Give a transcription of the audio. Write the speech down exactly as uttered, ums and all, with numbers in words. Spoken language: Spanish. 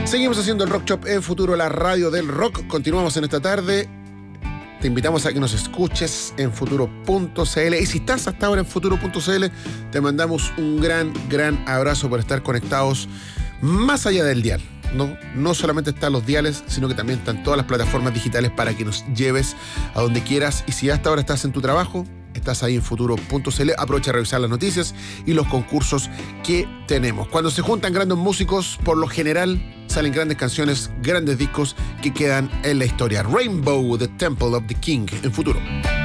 Seguimos haciendo el Rock Shop en Futuro, la radio del rock. Continuamos en esta tarde. Te invitamos a que nos escuches en futuro punto c l. Y si estás hasta ahora en futuro punto c l, te mandamos un gran, gran abrazo por estar conectados más allá del dial. No, no solamente están los diales, sino que también están todas las plataformas digitales para que nos lleves a donde quieras. Y si hasta ahora estás en tu trabajo, estás ahí en futuro punto c l, aprovecha a revisar las noticias y los concursos que tenemos. Cuando se juntan grandes músicos, por lo general salen grandes canciones, grandes discos que quedan en la historia. Rainbow, The Temple of the King, en Futuro.